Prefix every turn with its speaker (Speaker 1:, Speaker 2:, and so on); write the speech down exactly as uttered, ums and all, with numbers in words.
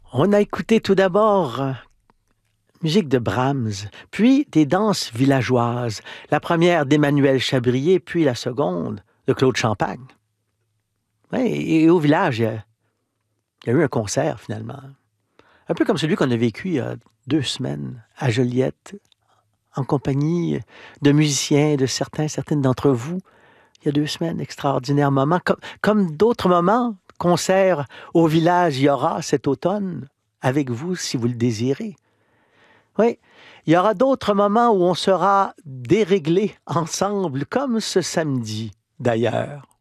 Speaker 1: On a écouté tout d'abord euh, musique de Brahms, puis des danses villageoises. La première d'Emmanuel Chabrier, puis la seconde de Claude Champagne. Ouais, et, et au village, il y, a, il y a eu un concert finalement. Un peu comme celui qu'on a vécu il y a deux semaines à Joliette, en compagnie de musiciens, de certains, certaines d'entre vous. Il y a deux semaines, extraordinaire moment. Comme, comme d'autres moments, concerts au village, il y aura cet automne avec vous si vous le désirez. Oui, il y aura d'autres moments où on sera déréglés ensemble, comme ce samedi d'ailleurs.